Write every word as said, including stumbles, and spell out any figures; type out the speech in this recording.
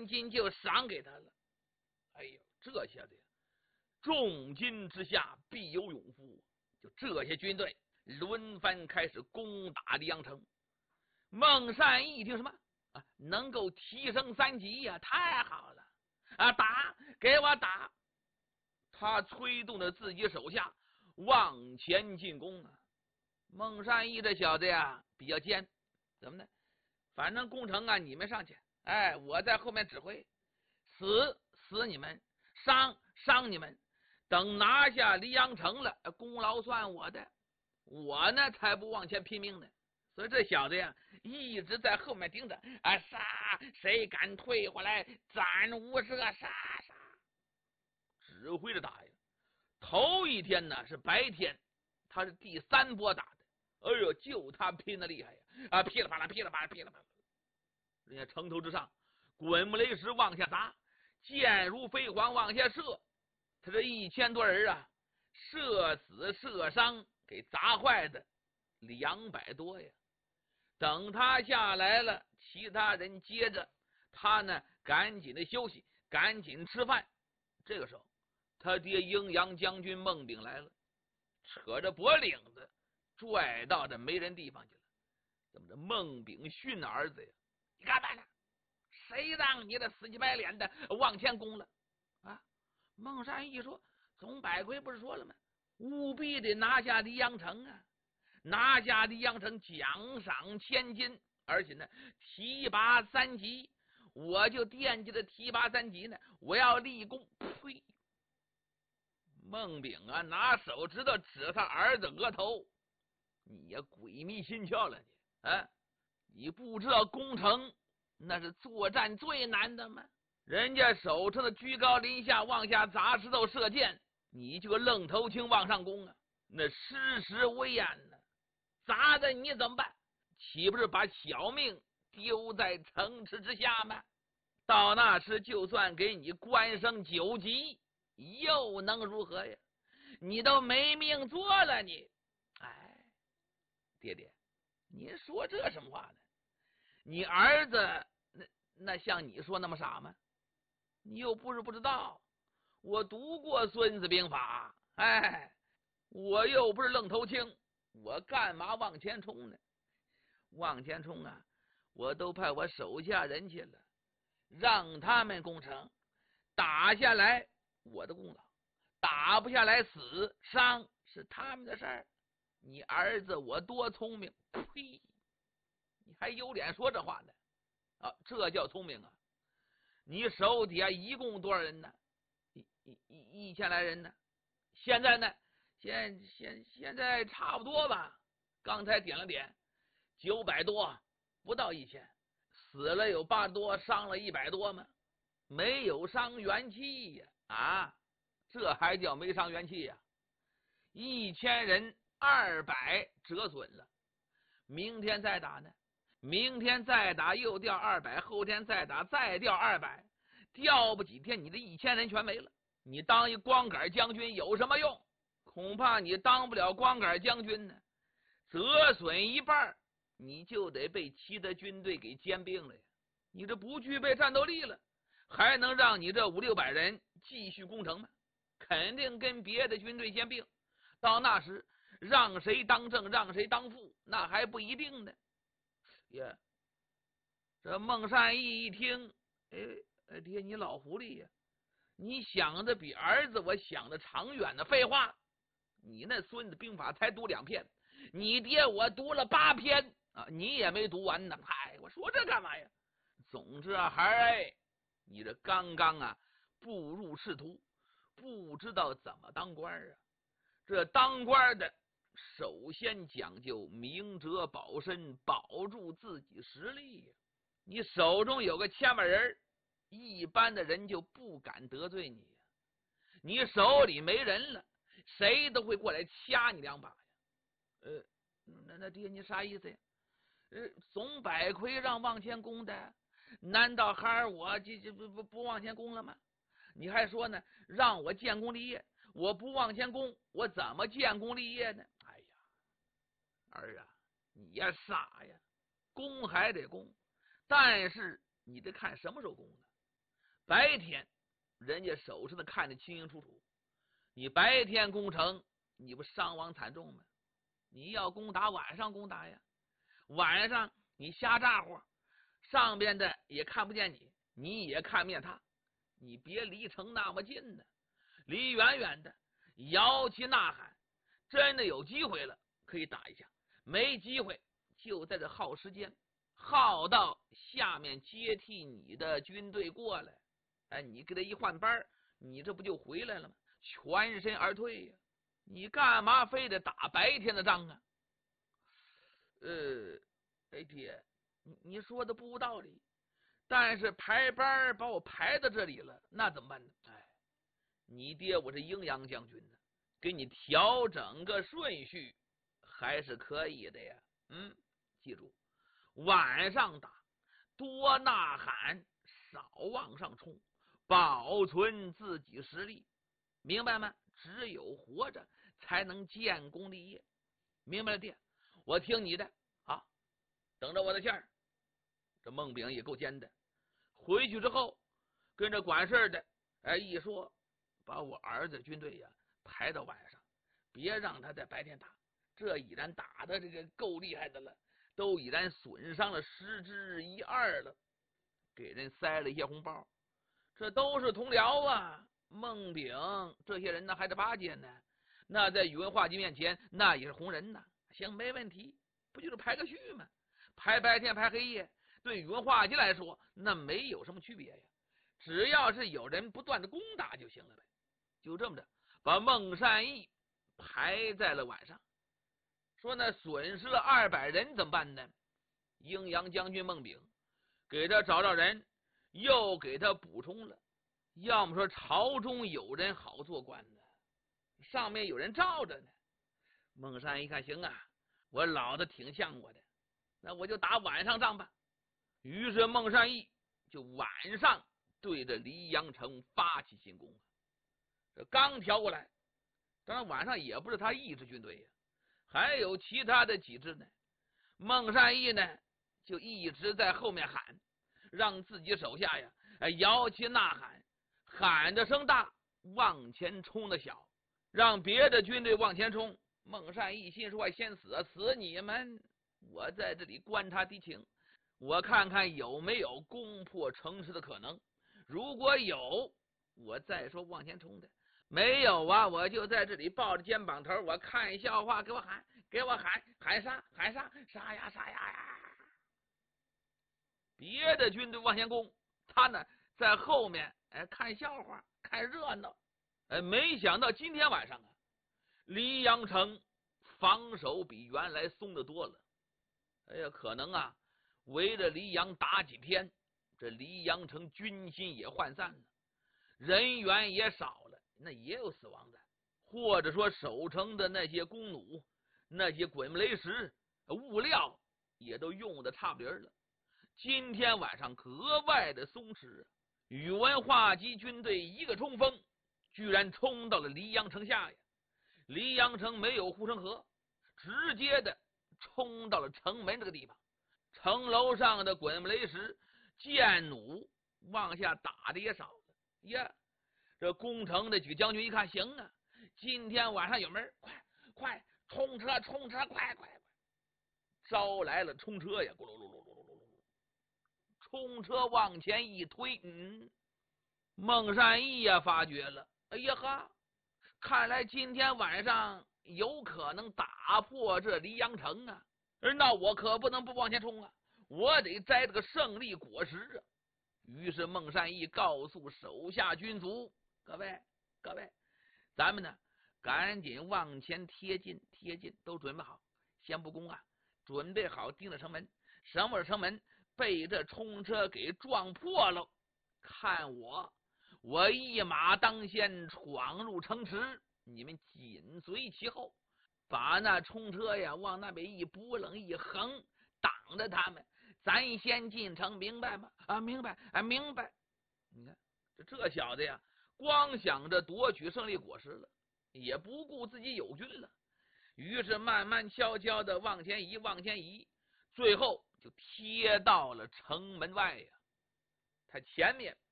金就赏给他了。哎呦，这下子呀，重金之下必有勇夫，就这些军队轮番开始攻打黎阳城。孟善一听什么啊，能够提升三级呀、啊，太好了啊！打，给我打！他催动着自己手下往前进攻啊。孟善义这小子呀比较奸，怎么呢？反正攻城啊，你们上去，哎，我在后面指挥，死死你们，伤伤你们，等拿下黎阳城了，功劳算我的，我呢才不往前拼命呢。所以这小子呀一直在后面盯着啊，杀，谁敢退回来，斩无赦，杀杀，指挥着打呀。头一天呢是白天，他是第三波打的，哎呦，就他拼的厉害呀！啊，噼里啪啦，噼里啪啦，噼里啪啦，人家城头之上，滚木雷石往下砸，箭如飞蝗往下射，他这一千多人啊，射死射伤给砸坏的两百多呀。等他下来了，其他人接着，他呢赶紧的休息，赶紧吃饭。这个时候，他爹阴阳将军孟炳来了，扯着脖领子拽到这没人地方去了。怎么着？孟炳训儿子呀，你干嘛呢？谁让你这死乞白脸的往前攻了啊？孟善义说，总百魁不是说了吗？务必得拿下黎阳城啊！拿下黎阳城，奖赏千金，而且呢提拔三级，我就惦记着提拔三级呢，我要立功。呸！孟炳啊，拿手指头指他儿子额头，你呀鬼迷心窍了你啊！你不知道攻城那是作战最难的吗？人家手上的居高临下往下砸石头射箭，你就愣头青往上攻啊，那失时危险呢。砸的你怎么办？岂不是把小命丢在城池之下吗？到那时就算给你官升九级，又能如何呀？你都没命做了你。哎，爹爹，您说这什么话呢？你儿子那那像你说那么傻吗？你又不是不知道，我读过《孙子兵法》，哎，我又不是愣头青，我干嘛往前冲呢？往前冲啊，我都派我手下人去了，让他们攻城，打下来我的功劳，打不下来死伤是他们的事儿。你儿子我多聪明，呸！你还有脸说这话呢？啊，这叫聪明啊！你手底下一共多少人呢？一一一一千来人呢？现在呢？现现现在差不多吧？刚才点了点，九百多，不到一千，死了有八多，伤了一百多吗？没有伤元气呀！啊，这还叫没伤元气呀？一千人二百折损了，明天再打呢？明天再打又掉二百，后天再打再掉二百，掉不几天你这一千人全没了。你当一光杆将军有什么用？恐怕你当不了光杆将军呢。折损一半，你就得被其他军队给兼并了呀。你这不具备战斗力了，还能让你这五六百人继续攻城吗？肯定跟别的军队兼并。到那时让谁当正让谁当副，那还不一定呢。呀，这孟善义一听，哎，爹，你老狐狸呀，你想的比儿子我想的长远的。废话，你那孙子兵法才读两篇，你爹我读了八篇啊，你也没读完呢。嗨，我说这干嘛呀？总之啊，孩儿哎，你这刚刚啊步入仕途，不知道怎么当官啊。这当官的首先讲究明哲保身，保住自己实力呀。你手中有个千万人，一般的人就不敢得罪你呀。你手里没人了，谁都会过来掐你两把呀。呃，那那爹你啥意思呀？呃，总百魁让往前攻的，难道孩儿我这这不不不往前攻了吗？你还说呢，让我建功立业，我不往前攻，我怎么建功立业呢？哎呀，儿啊，你呀傻呀，攻还得攻，但是你得看什么时候攻呢？ 白天人家守城的看得清清楚楚，你白天攻城，你不伤亡惨重吗？你要攻打晚上攻打呀，晚上你瞎咋呼，上边的也看不见你，你也看不见他，你别离城那么近呢，离远远的，摇旗呐喊，真的有机会了可以打一下，没机会就在这耗时间，耗到下面接替你的军队过来，哎，你给他一换班，你这不就回来了吗？全身而退呀！你干嘛非得打白天的仗啊？呃，哎爹，你你说的不无道理，但是排班把我排到这里了，那怎么办呢？哎，你爹我是阴阳将军呢，给你调整个顺序还是可以的呀。嗯，记住，晚上打，多呐喊，少往上冲，保存自己实力，明白吗？只有活着才能建功立业，明白了爹？我听你的啊，等着我的信儿。这孟炳也够尖的，回去之后跟着管事的，哎，一说把我儿子军队呀排到晚上，别让他在白天打。这已然打的这个够厉害的了，都已然损伤了十之一二了，给人塞了一些红包，这都是同僚啊。孟炳这些人呢还得巴结呢，那在宇文化及面前那也是红人呐。行，没问题，不就是排个序吗？排白天排黑夜，对宇文化及来说那没有什么区别呀，只要是有人不断的攻打就行了呗。就这么着把孟善义排在了晚上，说那损失了二百人怎么办呢？阴阳将军孟炳给他找找人，又给他补充了。要么说朝中有人好做官呢，上面有人罩着呢。孟善一看，行啊，我老子挺像我的，那我就打晚上仗吧。于是孟善义就晚上对着黎阳城发起进攻。这刚调过来，当然晚上也不是他一支军队呀，还有其他的几支呢。孟善义呢就一直在后面喊，让自己手下呀摇旗呐喊，喊的声大，往前冲的小，让别的军队往前冲。孟善义心说：先死啊，死你们！我在这里观察敌情，我看看有没有攻破城池的可能。如果有，我再说往前冲的；没有啊，我就在这里抱着肩膀头，我看笑话，给我喊，给我喊，喊杀，喊杀，杀呀杀呀呀！别的军队往前攻，他呢在后面哎看笑话，看热闹。哎，没想到今天晚上啊，黎阳城防守比原来松的多了。哎呀，可能啊，围着黎阳打几天，这黎阳城军心也涣散了，人员也少了，那也有死亡的，或者说守城的那些弓弩、那些滚木雷石、物料也都用的差不离了。今天晚上格外的松弛，宇文化及军队一个冲锋，居然冲到了黎阳城下呀！黎阳城没有护城河，直接的冲到了城门这个地方。城楼上的滚木雷石、箭弩往下打的也少了呀。这攻城的举将军一看，行啊，今天晚上有门，快快冲车，冲车，快快快！招来了冲车呀，咕噜噜噜噜噜噜噜，冲车往前一推，嗯，孟善义呀发觉了，哎呀哈，看来今天晚上有可能打破这黎阳城啊！那我可不能不往前冲啊，我得摘这个胜利果实啊！于是孟善义告诉手下军卒，各位各位，咱们呢赶紧往前贴近贴近，都准备好，先不攻啊，准备好盯着城门，什么城门被这冲车给撞破了，看我我一马当先闯入城池，你们紧随其后，把那冲车呀往那边一拨楞一横，挡着他们，咱先进城，明白吗？啊，明白啊，明白。你看这这小子呀，光想着夺取胜利果实了，也不顾自己友军了。于是慢慢悄悄的往前移，往前移，最后就贴到了城门外呀。他前面